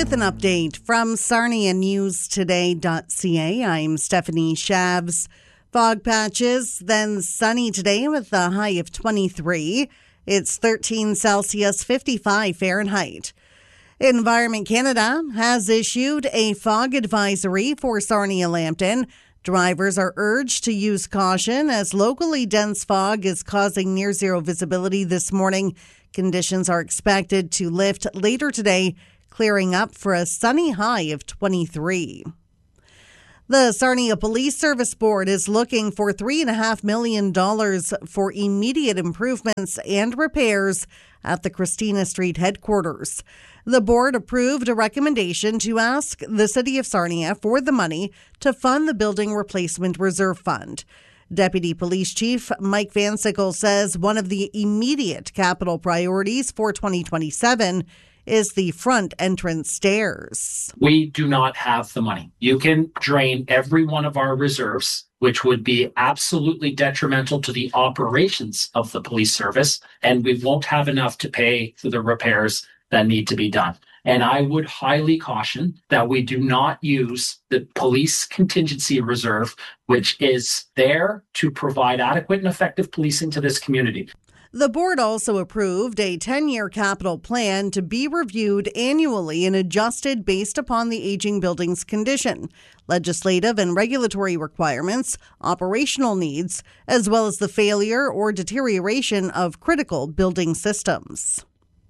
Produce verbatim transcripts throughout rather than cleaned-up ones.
With an update from Sarnia News Today dot C A, I'm Stephanie Shabs. Fog patches, then sunny today with a high of twenty-three. It's thirteen Celsius, fifty-five Fahrenheit. Environment Canada has issued a fog advisory for Sarnia-Lambton. Drivers are urged to use caution as locally dense fog is causing near zero visibility this morning. Conditions are expected to lift later today, clearing up for a sunny high of twenty-three. The Sarnia Police Service Board is looking for three point five million dollars for immediate improvements and repairs at the Christina Street headquarters. The board approved a recommendation to ask the City of Sarnia for the money to fund the Building Replacement Reserve Fund. Deputy Police Chief Mike Van Sickle says one of the immediate capital priorities for twenty twenty-seven is the front entrance stairs. We do not have the money. You can drain every one of our reserves, which would be absolutely detrimental to the operations of the police service, and we won't have enough to pay for the repairs that need to be done. And I would highly caution that we do not use the police contingency reserve, which is there to provide adequate and effective policing to this community. The board also approved a ten-year capital plan to be reviewed annually and adjusted based upon the aging building's condition, legislative and regulatory requirements, operational needs, as well as the failure or deterioration of critical building systems.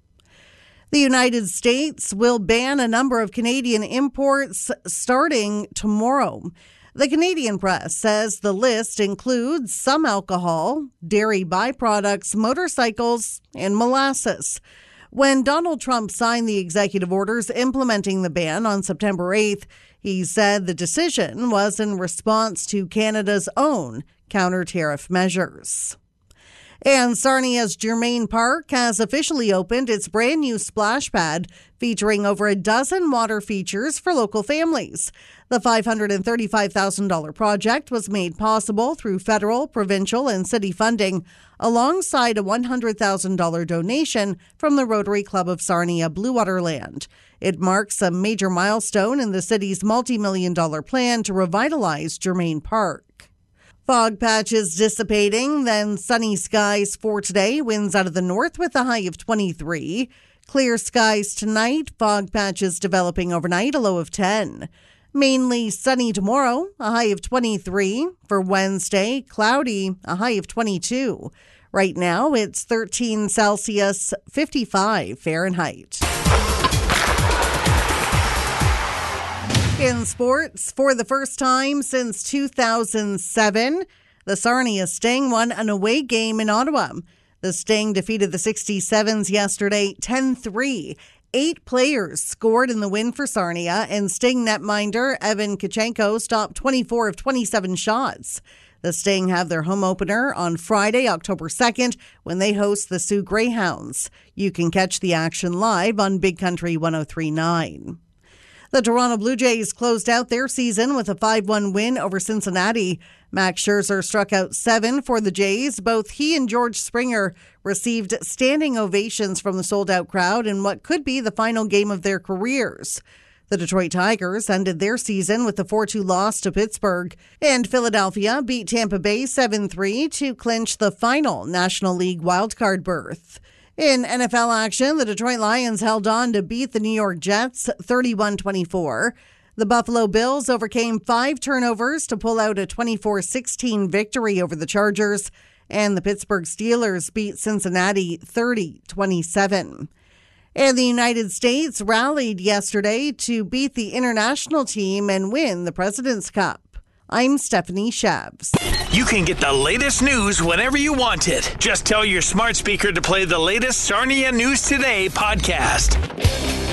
The United States will ban a number of Canadian imports starting tomorrow. The Canadian press says the list includes some alcohol, dairy byproducts, motorcycles, and molasses. When Donald Trump signed the executive orders implementing the ban on September eighth, he said the decision was in response to Canada's own counter-tariff measures. And Sarnia's Germain Park has officially opened its brand new splash pad featuring over a dozen water features for local families. The five hundred thirty-five thousand dollars project was made possible through federal, provincial, and city funding, alongside a one hundred thousand dollars donation from the Rotary Club of Sarnia Bluewaterland. It marks a major milestone in the city's multi-million dollar plan to revitalize Germain Park. Fog patches dissipating, then sunny skies for today. Winds out of the north with a high of twenty-three. Clear skies tonight. Fog patches developing overnight, a low of ten. Mainly sunny tomorrow, a high of twenty-three. For Wednesday, cloudy, a high of twenty-two. Right now, it's thirteen Celsius, fifty-five Fahrenheit. In sports, for the first time since two thousand seven, the Sarnia Sting won an away game in Ottawa. The Sting defeated the sixty-sevens yesterday ten three. Eight players scored in the win for Sarnia, and Sting netminder Evan Kachenko stopped twenty-four of twenty-seven shots. The Sting have their home opener on Friday, October second, when they host the Sioux Greyhounds. You can catch the action live on Big Country one oh three point nine. The Toronto Blue Jays closed out their season with a five one win over Cincinnati. Max Scherzer struck out seven for the Jays. Both he and George Springer received standing ovations from the sold-out crowd in what could be the final game of their careers. The Detroit Tigers ended their season with a four two loss to Pittsburgh. And Philadelphia beat Tampa Bay seven three to clinch the final National League wildcard berth. In N F L action, the Detroit Lions held on to beat the New York Jets thirty-one twenty-four. The Buffalo Bills overcame five turnovers to pull out a twenty-four sixteen victory over the Chargers, and the Pittsburgh Steelers beat Cincinnati thirty twenty-seven. And the United States rallied yesterday to beat the international team and win the President's Cup. I'm Stephanie Shabs. You can get the latest news whenever you want it. Just tell your smart speaker to play the latest Sarnia News Today podcast.